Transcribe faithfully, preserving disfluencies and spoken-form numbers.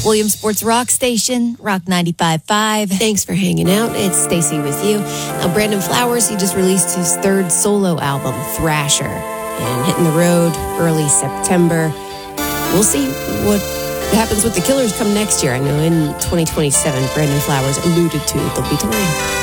Williams Sports Rock Station, Rock ninety-five point five. Thanks for hanging out. It's Stacy with you. Now, Brandon Flowers, he just released his third solo album, Thrasher, and hitting the road early September. We'll see what happens with the Killers come next year. I know in twenty twenty-seven, Brandon Flowers alluded to they'll be touring.